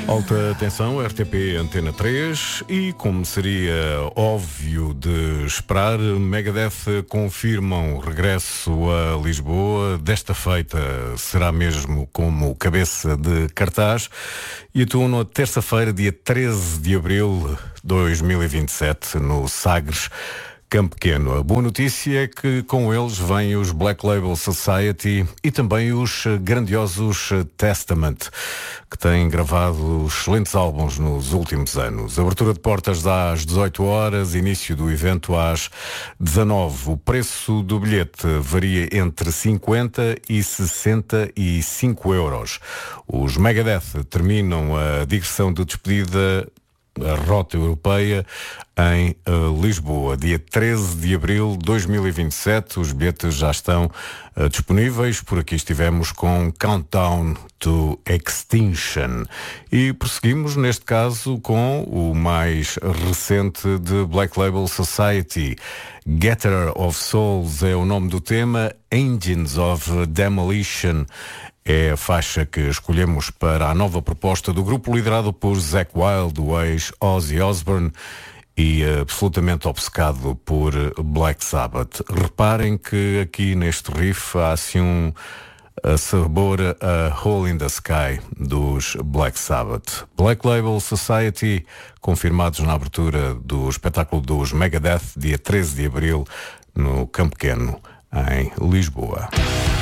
Alta tensão, RTP Antena 3 e, como seria óbvio de esperar, Megadeth confirmam o regresso a Lisboa. Desta feita será mesmo como cabeça de cartaz e atuam na terça-feira, dia 13 de abril de 2027, no Sagres, Campo Pequeno. A boa notícia é que com eles vêm os Black Label Society e também os grandiosos Testament, que têm gravado excelentes álbuns nos últimos anos. Abertura de portas às 18 horas, início do evento às 19. O preço do bilhete varia entre 50 e 65 euros. Os Megadeth terminam a digressão de despedida, a rota europeia, em Lisboa, dia 13 de abril de 2027. Os bilhetes já estão disponíveis. Por aqui estivemos com Countdown to Extinction e prosseguimos neste caso com o mais recente de Black Label Society. Getter of Souls é o nome do tema. Engines of Demolition é a faixa que escolhemos para a nova proposta do grupo liderado por Zakk Wylde, o ex-Ozzy Osbourne, e absolutamente obcecado por Black Sabbath. Reparem que aqui neste riff há assim a sabor a Hole in the Sky dos Black Sabbath. Black Label Society, confirmados na abertura do espetáculo dos Megadeth, dia 13 de abril, no Campo Pequeno, em Lisboa.